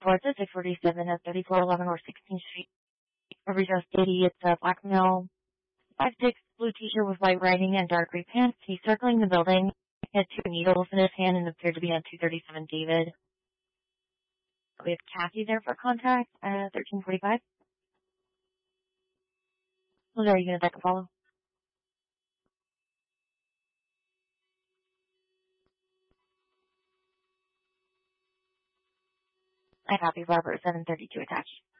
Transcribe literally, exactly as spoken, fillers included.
towards the six forty-seven at thirty-four eleven or sixteenth Street. Overdose eighty, it's a black male, five six, blue t-shirt with white writing and dark gray pants. He's circling the building. He had two needles in his hand and appeared to be on two thirty-seven David. We have Kathy there for contact at thirteen forty-five. Was there a unit that can follow? I copy Robert seven thirty-two attached.